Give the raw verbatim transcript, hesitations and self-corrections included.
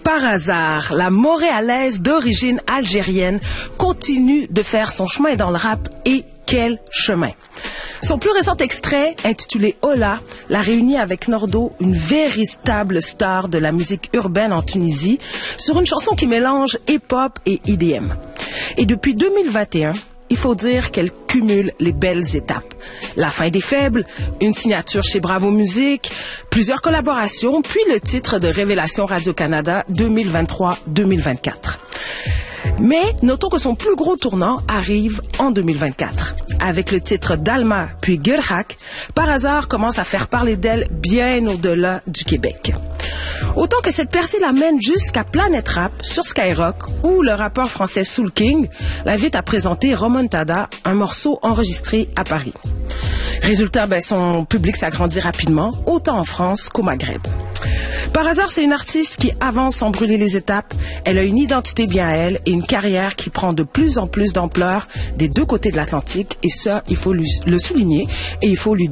par hasard, la Montréalaise d'origine algérienne continue de faire son chemin dans le rap et quel chemin! Son plus récent extrait, intitulé Hola, l'a réuni avec Nordo, une véritable star de la musique urbaine en Tunisie, sur une chanson qui mélange hip-hop et E D M. Et depuis deux mille vingt et un, il faut dire qu'elle cumule les belles étapes. La fin des faibles, une signature chez Bravo Musique, plusieurs collaborations, puis le titre de Révélation Radio-Canada deux mille vingt-trois deux mille vingt-quatre. Mais notons que son plus gros tournant arrive en deux mille vingt-quatre. Avec le titre d'Alma puis Gerhak, par hasard commence à faire parler d'elle bien au-delà du Québec. Autant que cette percée l'amène jusqu'à Planet Rap sur Skyrock, où le rappeur français Soul King l'invite à présenter Remontada, un morceau enregistré à Paris. Résultat, ben, son public s'agrandit rapidement, autant en France qu'au Maghreb. Par hasard, c'est une artiste qui avance sans brûler les étapes. Elle a une identité bien à elle et une carrière qui prend de plus en plus d'ampleur des deux côtés de l'Atlantique. Et ça, il faut lui, le souligner et il faut lui